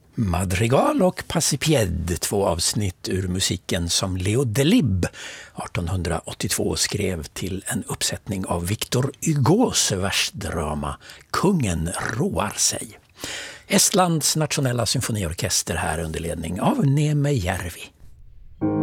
Madrigal och Passipied, två avsnitt ur musiken som Leo Delibes 1882 skrev till en uppsättning av Victor Hugos versdrama Kungen roar sig. Estlands nationella symfoniorkester här under ledning av Neeme Järvi.